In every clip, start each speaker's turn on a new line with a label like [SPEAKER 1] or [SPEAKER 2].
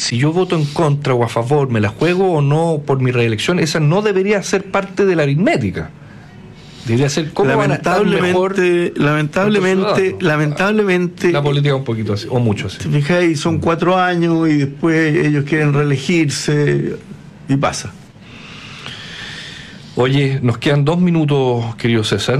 [SPEAKER 1] si yo voto en contra o a favor, me la juego o no por mi reelección, esa no debería ser parte de la aritmética. Debería ser cómo van a estar mejor.
[SPEAKER 2] Lamentablemente,
[SPEAKER 1] la política un poquito así, o mucho así.
[SPEAKER 2] Te fijáis, son 4 años y después ellos quieren reelegirse y pasa.
[SPEAKER 1] Oye, nos quedan 2 minutos, querido César.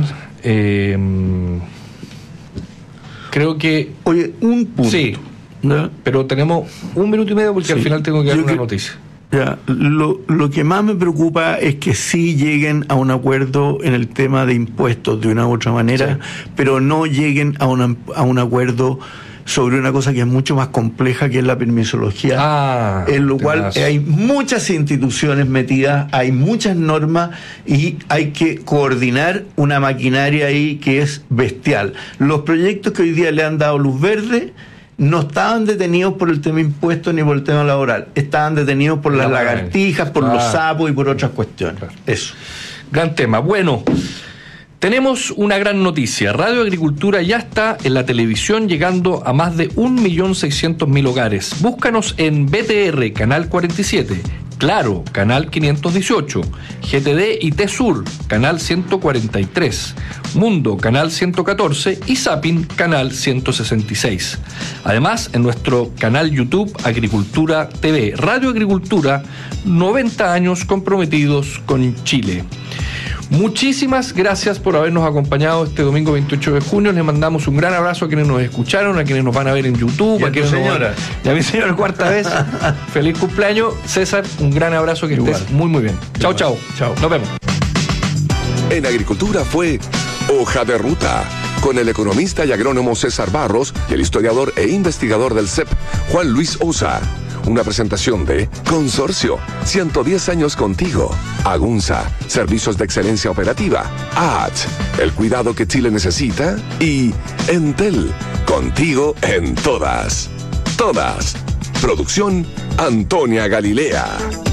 [SPEAKER 1] Creo que...
[SPEAKER 2] Oye, un punto.
[SPEAKER 1] Sí,
[SPEAKER 2] ¿no?
[SPEAKER 1] Pero tenemos 1 minuto y medio porque al final tengo que dar una noticia.
[SPEAKER 2] Ya, lo que más me preocupa es que sí lleguen a un acuerdo en el tema de impuestos de una u otra manera, pero no lleguen a un acuerdo sobre una cosa que es mucho más compleja, que es la permisología, en lo cual hay muchas instituciones metidas, hay muchas normas y hay que coordinar una maquinaria ahí que es bestial. Los proyectos que hoy día le han dado luz verde no estaban detenidos por el tema impuestos ni por el tema laboral, estaban detenidos por las lagartijas, por los sapos y por otras cuestiones. Eso.
[SPEAKER 1] Gran tema. Bueno, tenemos una gran noticia. Radio Agricultura ya está en la televisión, llegando a más de 1.600.000 hogares. Búscanos en BTR, Canal 47, Claro, Canal 518, GTD y T-Sur, Canal 143, Mundo, Canal 114 y Zapping, Canal 166. Además, en nuestro canal YouTube Agricultura TV. Radio Agricultura, 90 años comprometidos con Chile. Muchísimas gracias por habernos acompañado este domingo 28 de junio. Les mandamos un gran abrazo a quienes nos escucharon, a quienes nos van a ver en YouTube,
[SPEAKER 2] y a quienes
[SPEAKER 1] señora. Y a mi señora 4ª vez. Feliz cumpleaños, César. Un gran abrazo, que estés muy, muy bien. Chao, chao.
[SPEAKER 2] Chao.
[SPEAKER 1] Nos vemos.
[SPEAKER 3] En Agricultura fue Hoja de Ruta, con el economista y agrónomo César Barros y el historiador e investigador del CEP, Juan Luis Osa. Una presentación de Consorcio, 110 años contigo. Agunza, servicios de excelencia operativa. AT, el cuidado que Chile necesita. Y Entel, contigo en todas. Todas. Producción Antonia Galilea.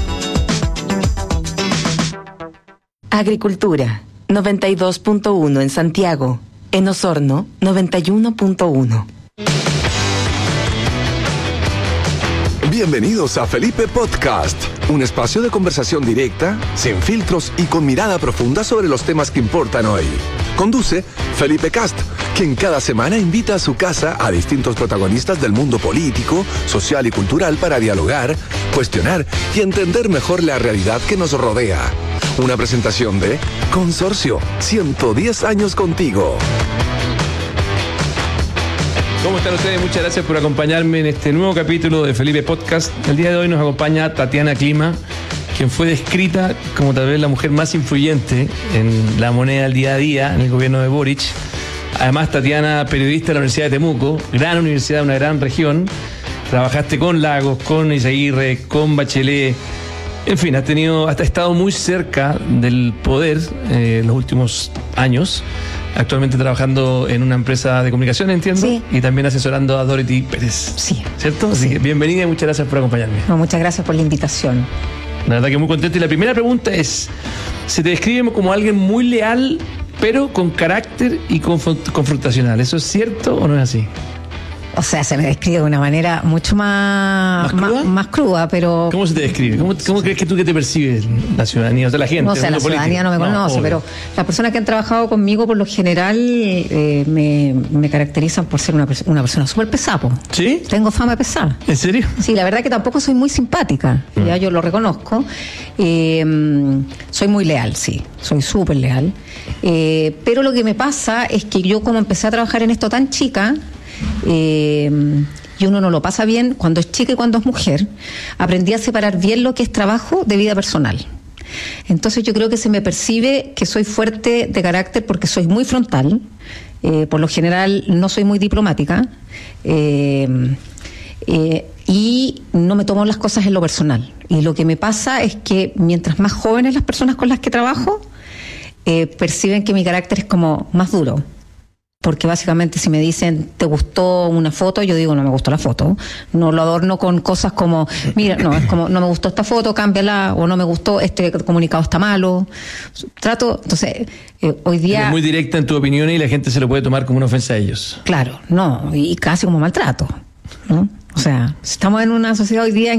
[SPEAKER 4] Agricultura, 92.1 en Santiago. En Osorno, 91.1.
[SPEAKER 3] Bienvenidos a Felipe Podcast, un espacio de conversación directa, sin filtros y con mirada profunda sobre los temas que importan hoy. Conduce Felipe Cast, quien cada semana invita a su casa a distintos protagonistas del mundo político, social y cultural para dialogar, cuestionar y entender mejor la realidad que nos rodea. Una presentación de Consorcio, 110 años contigo.
[SPEAKER 5] ¿Cómo están ustedes? Muchas gracias por acompañarme en este nuevo capítulo de Felipe Podcast. El día de hoy nos acompaña Tatiana Klima, quien fue descrita como tal vez la mujer más influyente en la moneda del día a día en el gobierno de Boric. Además, Tatiana, periodista de la Universidad de Temuco, gran universidad de una gran región. Trabajaste con Lagos, con Izaguirre, con Bachelet. En fin, has estado muy cerca del poder en los últimos años. Actualmente trabajando en una empresa de comunicación, entiendo,
[SPEAKER 6] sí.
[SPEAKER 5] Y también asesorando a Dorothy Pérez.
[SPEAKER 6] Sí.
[SPEAKER 5] ¿Cierto? Así
[SPEAKER 6] sí.
[SPEAKER 5] que bienvenida y muchas gracias por acompañarme.
[SPEAKER 6] No, muchas gracias por la invitación.
[SPEAKER 5] La verdad que muy contento. Y la primera pregunta es, se te describe como alguien muy leal, pero con carácter y confrontacional. ¿Eso es cierto o no es así?
[SPEAKER 6] O sea, se me describe de una manera mucho más cruda, pero...
[SPEAKER 5] ¿Cómo se te describe? ¿Cómo crees que tú que te percibes la ciudadanía? O sea, la gente.
[SPEAKER 6] No, o sea, la ciudadanía no me conoce, obvio. Pero las personas que han trabajado conmigo, por lo general, me caracterizan por ser una persona súper pesada.
[SPEAKER 5] ¿Sí?
[SPEAKER 6] Tengo fama de pesada.
[SPEAKER 5] ¿En serio?
[SPEAKER 6] Sí, la verdad que tampoco soy muy simpática, ya yo lo reconozco. Soy muy leal, sí, soy súper leal. Pero lo que me pasa es que yo, como empecé a trabajar en esto tan chica, y uno no lo pasa bien cuando es chica y cuando es mujer, aprendí a separar bien lo que es trabajo de vida personal. Entonces yo creo que se me percibe que soy fuerte de carácter porque soy muy frontal, por lo general no soy muy diplomática, y no me tomo las cosas en lo personal. Y lo que me pasa es que mientras más jóvenes las personas con las que trabajo, perciben que mi carácter es como más duro. Porque básicamente si me dicen, ¿te gustó una foto? Yo digo, no me gustó la foto. No lo adorno con cosas como, mira, no, es como, no me gustó esta foto, cámbiala, o no me gustó, este comunicado está malo. Trato, entonces, hoy día...
[SPEAKER 5] Es muy directa en tu opinión y la gente se lo puede tomar como una ofensa a ellos.
[SPEAKER 6] Claro, no, y casi como maltrato, ¿no? O sea, estamos en una sociedad hoy día en